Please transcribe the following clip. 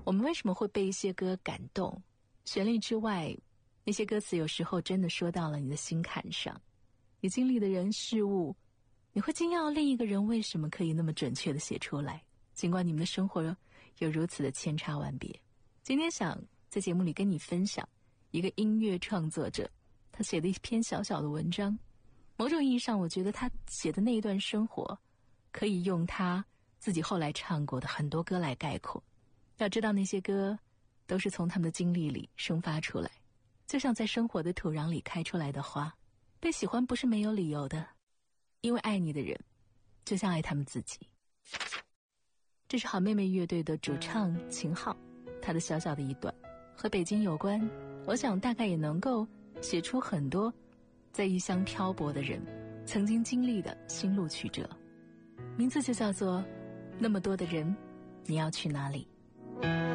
我们为什么会被一些歌感动？旋律之外，那些歌词有时候真的说到了你的心坎上。你经历的人事物，你会惊讶另一个人为什么可以那么准确地写出来，尽管你们的生活有如此的千差万别。今天想在节目里跟你分享一个音乐创作者，他写的一篇小小的文章。某种意义上，我觉得他写的那一段生活可以用他自己后来唱过的很多歌来概括。要知道那些歌都是从他们的经历里生发出来，就像在生活的土壤里开出来的花。被喜欢不是没有理由的，因为爱你的人就像爱他们自己。这是好妹妹乐队的主唱秦昊，他的小小的一段和北京有关，我想大概也能够写出很多在异乡漂泊的人曾经经历的心路曲折。名字就叫做那么多的人，你要去哪里？